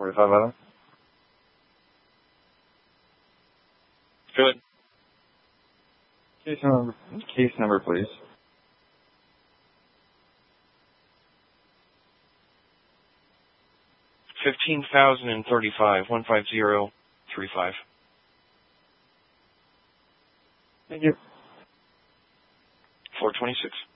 45 Island. Good. Case number, please. $15,035, 15035. Thank you. 426.